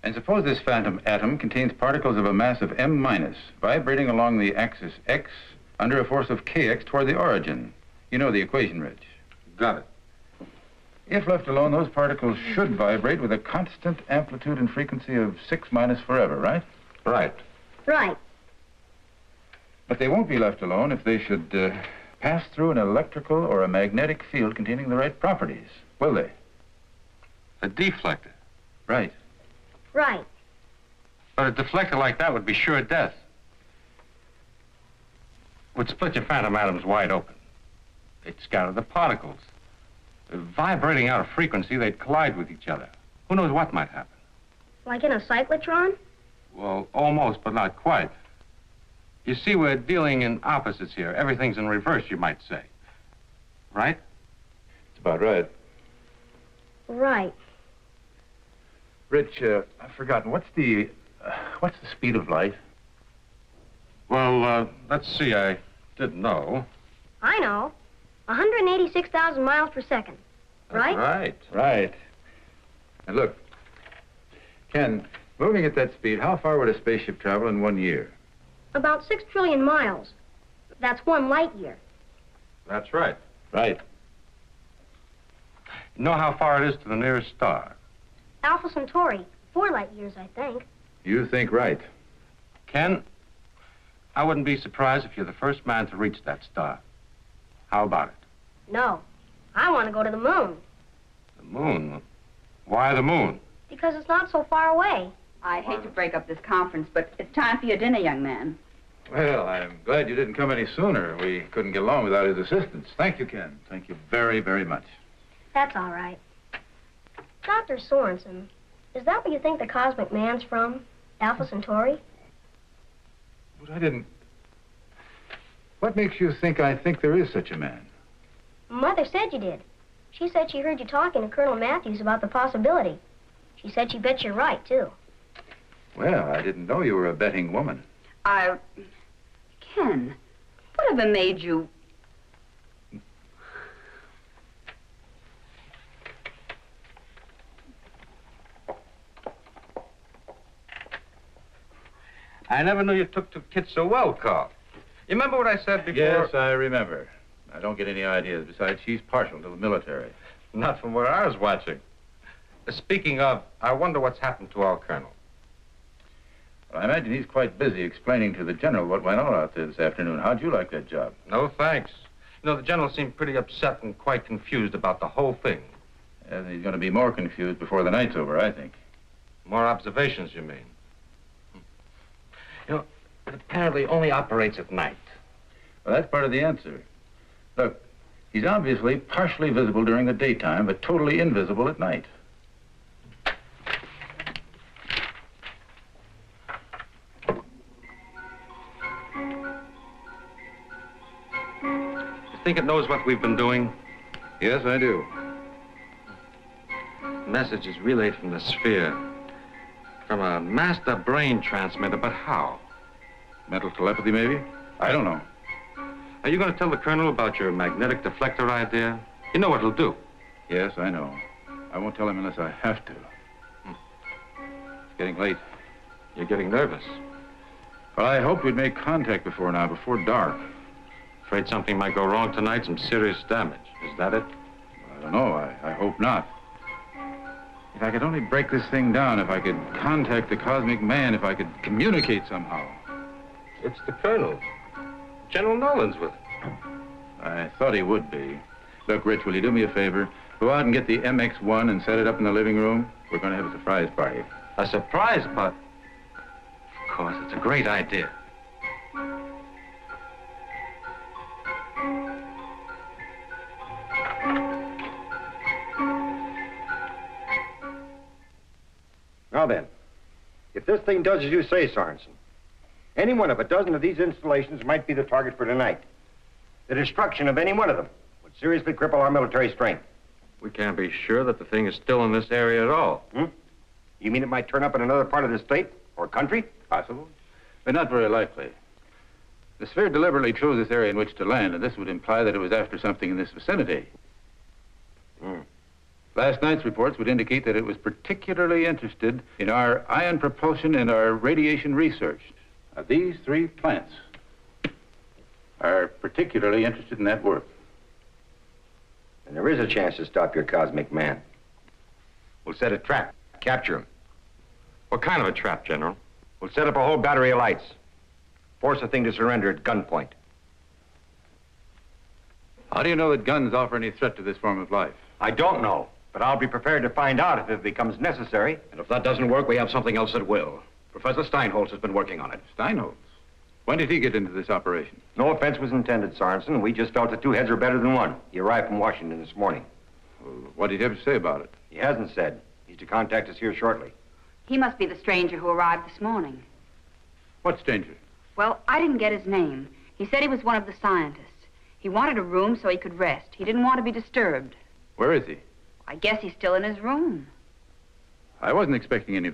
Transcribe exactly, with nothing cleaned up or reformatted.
And suppose this phantom atom contains particles of a mass of M minus, vibrating along the axis X under a force of Kx toward the origin. You know the equation, Rich. Got it. If left alone, those particles should vibrate with a constant amplitude and frequency of six minus forever, right? Right. Right. But they won't be left alone if they should uh, pass through an electrical or a magnetic field containing the right properties, will they? A deflector. Right. Right. But a deflector like that would be sure death. Would split your phantom atoms wide open. They'd scatter the particles. Vibrating out of frequency, they'd collide with each other. Who knows what might happen? Like in a cyclotron? Well, almost, but not quite. You see, we're dealing in opposites here. Everything's in reverse, you might say. Right? It's about right. Right. Rich, uh, I've forgotten. What's the, uh, what's the speed of light? Well, uh, let's see. I didn't know. I know. one hundred eighty-six thousand miles per second. Right? Right. Right. And look, Ken, moving at that speed, how far would a spaceship travel in one year? About six trillion miles. That's one light year. That's right. Right. You know how far it is to the nearest star? Alpha Centauri. Four light years, I think. You think right. Ken, I wouldn't be surprised if you're the first man to reach that star. How about it? No. I want to go to the moon. The moon? Why the moon? Because it's not so far away. I hate to break up this conference, but it's time for your dinner, young man. Well, I'm glad you didn't come any sooner. We couldn't get along without his assistance. Thank you, Ken. Thank you very, very much. That's all right. Doctor Sorensen, is that what you think the cosmic man's from? Alpha Centauri? But I didn't... What makes you think I think there is such a man? Mother said you did. She said she heard you talking to Colonel Matthews about the possibility. She said she bet you're right, too. Well, I didn't know you were a betting woman. I... Ken, whatever made you... I never knew you took to kids so well, Carl. You remember what I said before? Yes, I remember. I don't get any ideas. Besides, she's partial to the military. Not from where I was watching. Uh, Speaking of, I wonder what's happened to our colonel. Well, I imagine he's quite busy explaining to the general what went on out there this afternoon. How'd you like that job? No thanks. You know, the general seemed pretty upset and quite confused about the whole thing. And he's going to be more confused before the night's over, I think. More observations, you mean? You know, it apparently only operates at night. Well, that's part of the answer. Look, he's obviously partially visible during the daytime, but totally invisible at night. You think it knows what we've been doing? Yes, I do. Message is relayed from the sphere. From a master brain transmitter, but how? Mental telepathy, maybe? I don't know. Are you going to tell the colonel about your magnetic deflector idea? You know what it'll do. Yes, I know. I won't tell him unless I have to. Hmm. It's getting late. You're getting nervous. Well, I hoped we'd make contact before now, before dark. Afraid something might go wrong tonight, some serious damage. Is that it? I don't know. I, I hope not. If I could only break this thing down, if I could contact the cosmic man, if I could communicate somehow. It's the colonel. General Nolan's with him. I thought he would be. Look, Rich, will you do me a favor? Go out and get the M X one and set it up in the living room. We're going to have a surprise party. A surprise, but... Of course, it's a great idea. Now then, if this thing does as you say, Sorensen, any one of a dozen of these installations might be the target for tonight. The destruction of any one of them would seriously cripple our military strength. We can't be sure that the thing is still in this area at all. Hmm? You mean it might turn up in another part of the state or country? Possible, but not very likely. The sphere deliberately chose this area in which to land, and this would imply that it was after something in this vicinity. Hmm. Last night's reports would indicate that it was particularly interested in our ion propulsion and our radiation research. Now, these three plants are particularly interested in that work. And there is a chance to stop your cosmic man. We'll set a trap, capture him. What kind of a trap, General? We'll set up a whole battery of lights. Force the thing to surrender at gunpoint. How do you know that guns offer any threat to this form of life? I don't know, but I'll be prepared to find out if it becomes necessary. And if that doesn't work, we have something else that will. Professor Steinholtz has been working on it. Steinholtz? When did he get into this operation? No offense was intended, Sorensen. We just felt that two heads are better than one. He arrived from Washington this morning. Well, what did he have to say about it? He hasn't said. He's to contact us here shortly. He must be the stranger who arrived this morning. What stranger? Well, I didn't get his name. He said he was one of the scientists. He wanted a room so he could rest. He didn't want to be disturbed. Where is he? I guess he's still in his room. I wasn't expecting any